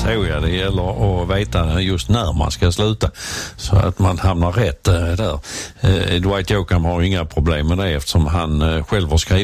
Så ja, det gäller att veta just när man ska sluta så att man hamnar rätt där. Dwight Yoakam har inga problem med det eftersom han själv har skrivit